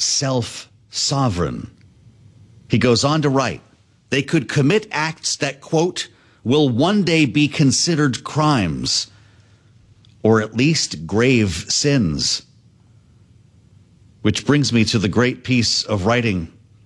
self-sovereign. He goes on to write, they could commit acts that, quote, will one day be considered crimes, or at least grave sins. Which brings me to the great piece of writing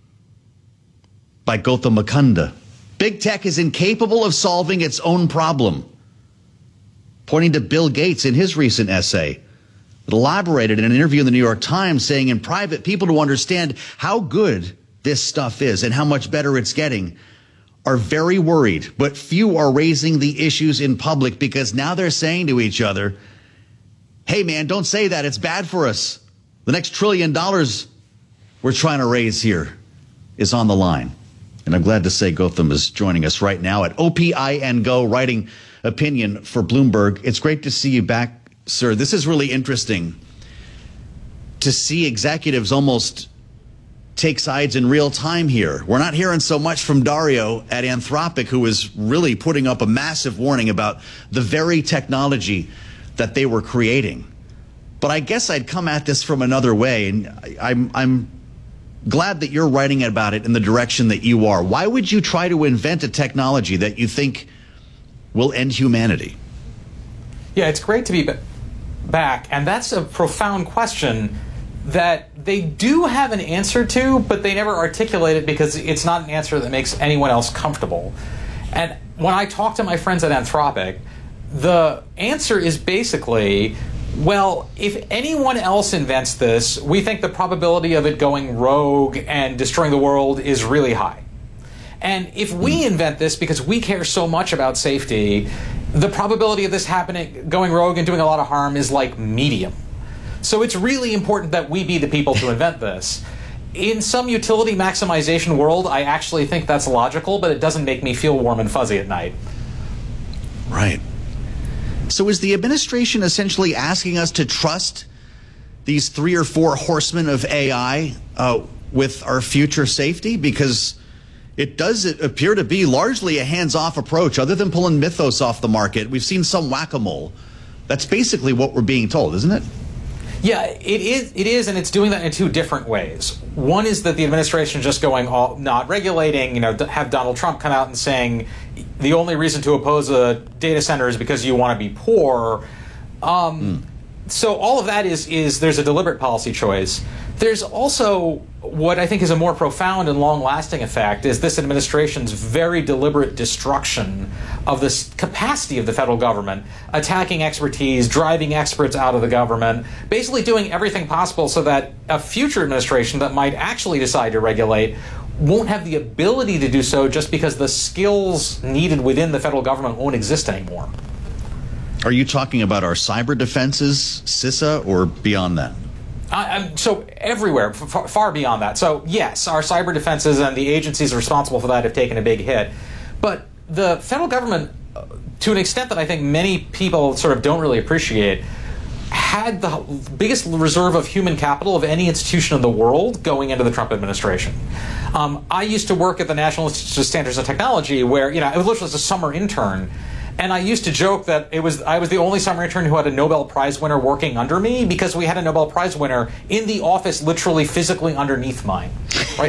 by Gautam Mukunda. Big tech is incapable of solving its own problem. Pointing to Bill Gates in his recent essay, that elaborated in an interview in the New York Times, saying in private, people to understand how good this stuff is and how much better it's getting are very worried, but few are raising the issues in public because now they're saying to each other, hey man, don't say that, it's bad for us. The next $1 trillion we're trying to raise here is on the line. And I'm glad to say Gautam is joining us right now at OPIN Go, writing opinion for Bloomberg. It's great to see you back, sir. This is really interesting to see executives almost take sides in real time here. We're not hearing so much from Dario at Anthropic, who is really putting up a massive warning about the very technology that they were creating. But I guess I'd come at this from another way, and I'm glad that you're writing about it in the direction that you are. Why would you try to invent a technology that you think will end humanity? Yeah, it's great to be back, and that's a profound question that they do have an answer to, but they never articulate it because it's not an answer that makes anyone else comfortable. And when I talk to my friends at Anthropic, the answer is basically, well, if anyone else invents this, we think the probability of it going rogue and destroying the world is really high. And if we invent this because we care so much about safety, the probability of this happening, going rogue and doing a lot of harm is like medium. So it's really important that we be the people to invent this. In some utility maximization world, I actually think that's logical, but it doesn't make me feel warm and fuzzy at night. Right. So is the administration essentially asking us to trust these 3 or 4 horsemen of AI with our future safety? Because it does appear to be largely a hands-off approach. Other than pulling Mythos off the market, we've seen some whack-a-mole. That's basically what we're being told, isn't it? Yeah, it is, and it's doing that in 2 different ways. One is that the administration just going all not regulating, have Donald Trump come out and saying the only reason to oppose a data center is because you want to be poor. So all of that is there's a deliberate policy choice. There's also what I think is a more profound and long-lasting effect is this administration's very deliberate destruction of the capacity of the federal government, attacking expertise, driving experts out of the government, basically doing everything possible so that a future administration that might actually decide to regulate won't have the ability to do so just because the skills needed within the federal government won't exist anymore. Are you talking about our cyber defenses, CISA, or beyond that? So everywhere, far beyond that. So yes, our cyber defenses and the agencies responsible for that have taken a big hit. But the federal government, to an extent that I think many people sort of don't really appreciate, had the biggest reserve of human capital of any institution in the world going into the Trump administration. I used to work at the National Institute of Standards and Technology where, it was literally a summer intern. And I used to joke that I was the only summer intern who had a Nobel Prize winner working under me because we had a Nobel Prize winner in the office literally physically underneath mine. Right?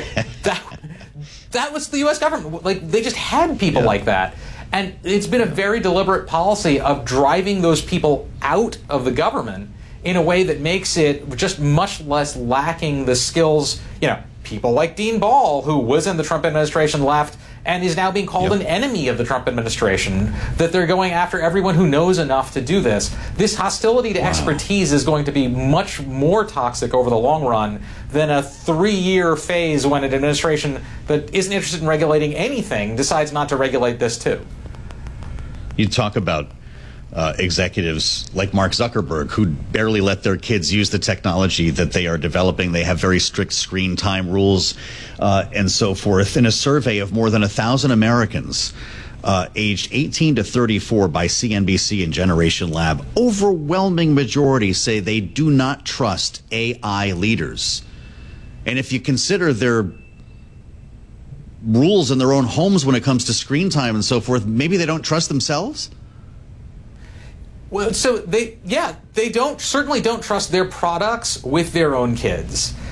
that was the U.S. government. Like, they just had people like that. And it's been a very deliberate policy of driving those people out of the government in a way that makes it just much less lacking the skills. People like Dean Ball, who was in the Trump administration, left and is now being called an enemy of the Trump administration, that they're going after everyone who knows enough to do this. This hostility to expertise is going to be much more toxic over the long run than a 3-year phase when an administration that isn't interested in regulating anything decides not to regulate this too. You talk about executives like Mark Zuckerberg who barely let their kids use the technology that they are developing. They have very strict screen time rules and so forth. In a survey of more than 1,000 Americans aged 18 to 34 by CNBC and Generation Lab, overwhelming majority say they do not trust AI leaders. And if you consider their rules in their own homes when it comes to screen time and so forth, maybe they don't trust themselves? Well, so they certainly don't trust their products with their own kids.